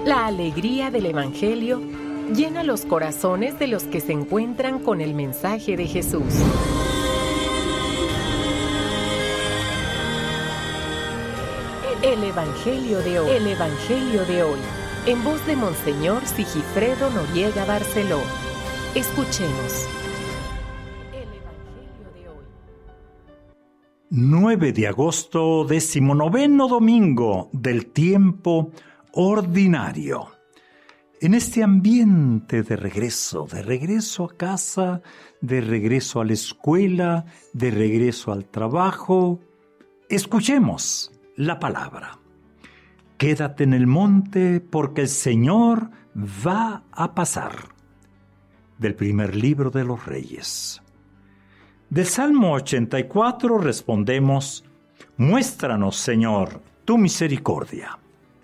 La alegría del Evangelio llena los corazones de los que se encuentran con el mensaje de Jesús. El Evangelio de hoy. El Evangelio de hoy. En voz de Monseñor Sigifredo Noriega Barceló. Escuchemos. El Evangelio de hoy. 9 de agosto, 19º domingo del tiempo ordinario. En este ambiente de regreso a casa, de regreso a la escuela, de regreso al trabajo, escuchemos la palabra. Quédate en el monte porque el Señor va a pasar. Del primer libro de los Reyes. Del Salmo 84 respondemos: muéstranos, Señor, tu misericordia.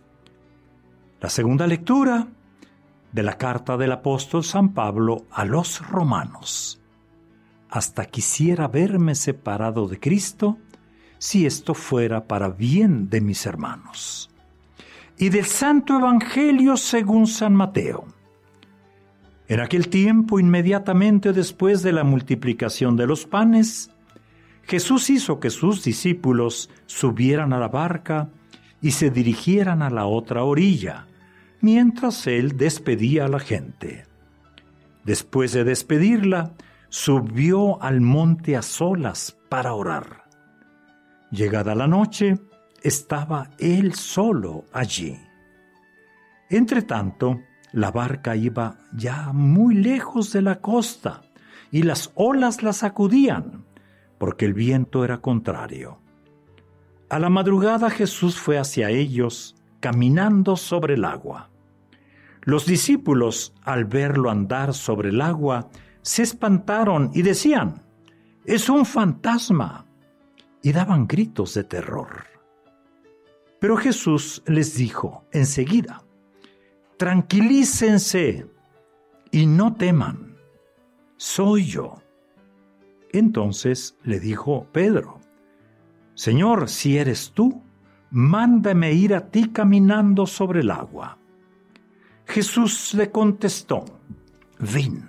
La segunda lectura de la carta del apóstol San Pablo a los romanos. Hasta quisiera verme separado de Cristo, si esto fuera para bien de mis hermanos. Y del Santo Evangelio según San Mateo. En aquel tiempo, inmediatamente después de la multiplicación de los panes, Jesús hizo que sus discípulos subieran a la barca y se dirigieran a la otra orilla, mientras él despedía a la gente. Después de despedirla, subió al monte a solas para orar. Llegada la noche, estaba él solo allí. Entretanto, la barca iba ya muy lejos de la costa y las olas la sacudían, porque el viento era contrario. A la madrugada Jesús fue hacia ellos, caminando sobre el agua. Los discípulos, al verlo andar sobre el agua, se espantaron y decían: «¡Es un fantasma!», y daban gritos de terror. Pero Jesús les dijo enseguida: «Tranquilícense y no teman, soy yo». Entonces le dijo Pedro: «Señor, si eres tú, mándame ir a ti caminando sobre el agua». Jesús le contestó: «Ven».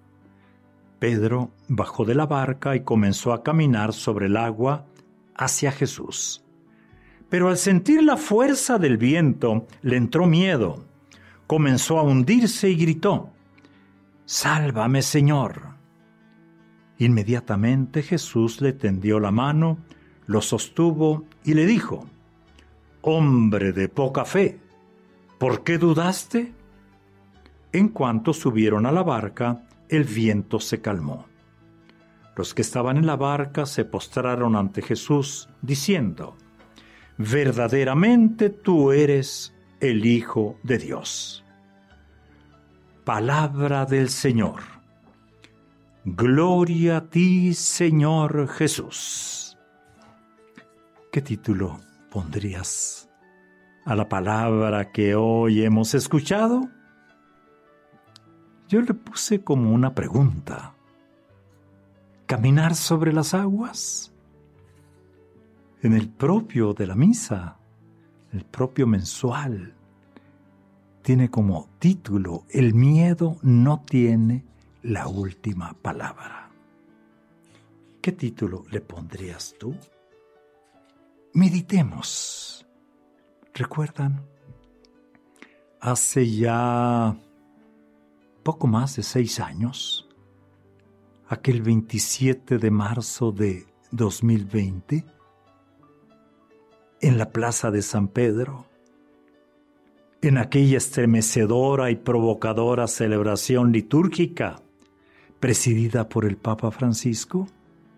Pedro bajó de la barca y comenzó a caminar sobre el agua hacia Jesús. Pero al sentir la fuerza del viento, le entró miedo. Comenzó a hundirse y gritó: «¡Sálvame, Señor!». Inmediatamente Jesús le tendió la mano, lo sostuvo y le dijo: «Hombre de poca fe, ¿por qué dudaste?». En cuanto subieron a la barca, el viento se calmó. Los que estaban en la barca se postraron ante Jesús, diciendo: «Verdaderamente tú eres el Hijo de Dios». Palabra del Señor. Gloria a ti, Señor Jesús. ¿Qué título pondrías a la palabra que hoy hemos escuchado? Yo le puse como una pregunta: ¿caminar sobre las aguas? En el propio de la misa, el propio mensual, tiene como título: el miedo no tiene la última palabra. ¿Qué título le pondrías tú? Meditemos. ¿Recuerdan? Hace ya poco más de 6 años, aquel 27 de marzo de 2020, en la plaza de San Pedro, en aquella estremecedora y provocadora celebración litúrgica presidida por el Papa Francisco.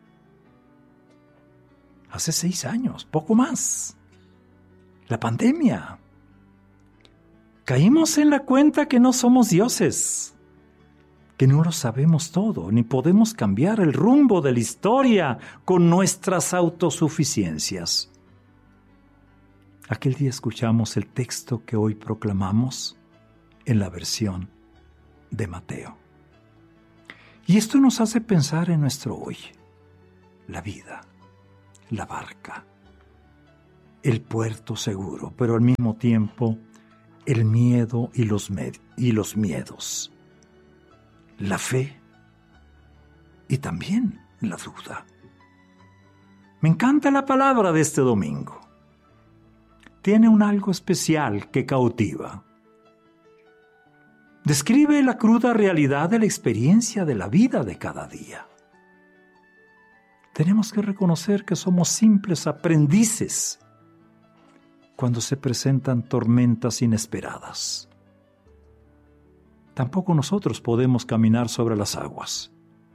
Hace 6 años, poco más. La pandemia. Caímos en la cuenta que no somos dioses, que no lo sabemos todo, ni podemos cambiar el rumbo de la historia con nuestras autosuficiencias. Aquel día escuchamos el texto que hoy proclamamos en la versión de Mateo. Y esto nos hace pensar en nuestro hoy, la vida, la barca, el puerto seguro, pero al mismo tiempo el miedo y los miedos, la fe y también la duda. Me encanta la palabra de este domingo. Tiene un algo especial que cautiva. Describe la cruda realidad de la experiencia de la vida de cada día. Tenemos que reconocer que somos simples aprendices cuando se presentan tormentas inesperadas. Tampoco nosotros podemos caminar sobre las aguas.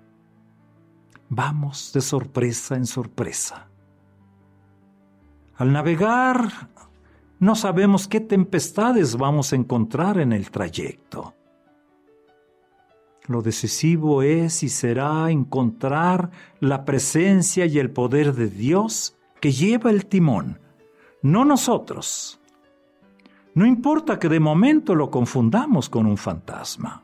Vamos de sorpresa en sorpresa. Al navegar, no sabemos qué tempestades vamos a encontrar en el trayecto. Lo decisivo es y será encontrar la presencia y el poder de Dios que lleva el timón, no nosotros. No importa que de momento lo confundamos con un fantasma.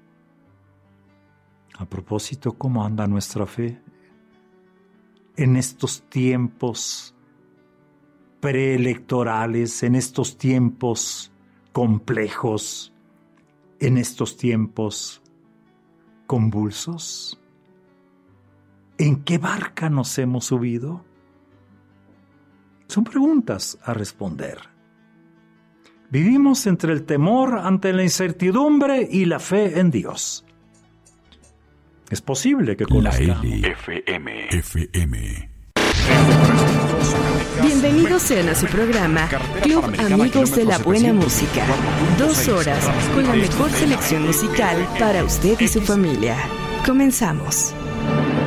A propósito, ¿cómo anda nuestra fe en estos tiempos preelectorales, en estos tiempos complejos, en estos tiempos convulsos? ¿En qué barca nos hemos subido? Son preguntas a responder. Vivimos entre el temor ante la incertidumbre y la fe en Dios. Es posible que conozcamos. FM. Bienvenidos sean a su programa Club Amigos de la Buena Música. 2 horas con la mejor selección musical para usted y su familia. Comenzamos.